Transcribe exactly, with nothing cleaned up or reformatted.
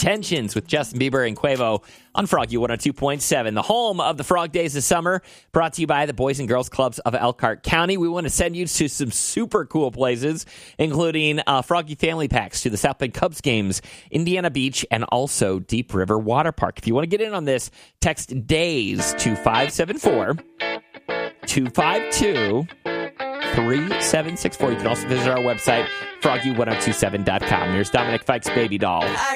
Intentions with Justin Bieber and Quavo on Froggy one oh two point seven. The home of the Frog Days of Summer, brought to you by the Boys and Girls Clubs of Elkhart County. We want to send you to some super cool places, including uh, Froggy Family Packs to the South Bend Cubs games, Indiana Beach, and also Deep River Water Park. If you want to get in on this, text DAYS to five seven four, two five two, three seven six four. You can also visit our website, froggy ten twenty-seven dot com. Here's Dominic Fike's Baby Doll.